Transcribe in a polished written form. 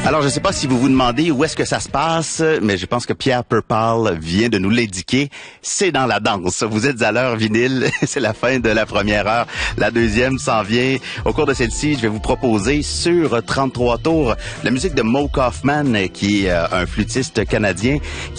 Alors, je ne sais pas si vous vous demandez où est-ce que ça se passe, mais je pense que Pierre Purpall vient de nous l'indiquer. C'est dans la danse. Vous êtes à l'heure vinyle. C'est la fin de la première heure. La deuxième s'en vient. Au cours de celle-ci, je vais vous proposer sur 33 tours la musique de Mo Kaufman, qui est un flûtiste canadien